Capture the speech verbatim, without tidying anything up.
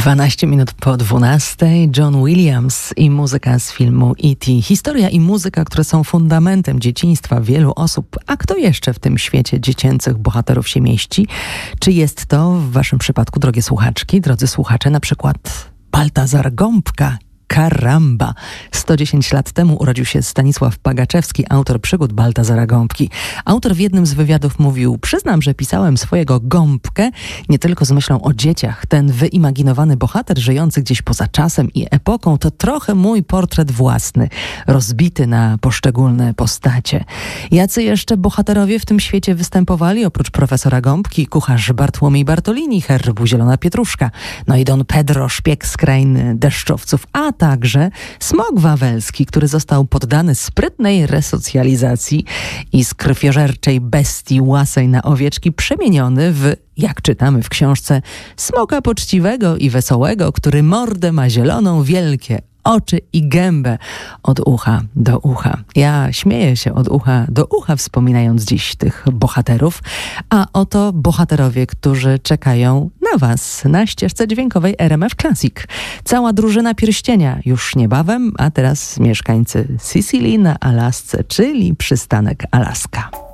dwanaście minut po dwunastej. John Williams i muzyka z filmu E T Historia i muzyka, które są fundamentem dzieciństwa wielu osób. A kto jeszcze w tym świecie dziecięcych bohaterów się mieści? Czy jest to w waszym przypadku, drogie słuchaczki, drodzy słuchacze, na przykład Baltazar Gąbka? Karamba! sto dziesięć lat temu urodził się Stanisław Pagaczewski, autor przygód Baltazara Gąbki. Autor w jednym z wywiadów mówił: przyznam, że pisałem swojego Gąbkę nie tylko z myślą o dzieciach. Ten wyimaginowany bohater żyjący gdzieś poza czasem i epoką to trochę mój portret własny, rozbity na poszczególne postacie. Jacy jeszcze bohaterowie w tym świecie występowali? Oprócz profesora Gąbki, kucharz Bartłomiej Bartolini, herbu Zielona Pietruszka, no i Don Pedro, szpieg z krainy deszczowców, a także Smok Wawelski, który został poddany sprytnej resocjalizacji i z krwiożerczej bestii łasej na owieczki przemieniony w, jak czytamy w książce, smoka poczciwego i wesołego, który mordę ma zieloną, wielkie oczy i gębę od ucha do ucha. Ja śmieję się od ucha do ucha, wspominając dziś tych bohaterów, a oto bohaterowie, którzy czekają na was na ścieżce dźwiękowej R M F Classic. Cała drużyna Pierścienia już niebawem, a teraz mieszkańcy Sicilii na Alasce, czyli przystanek Alaska.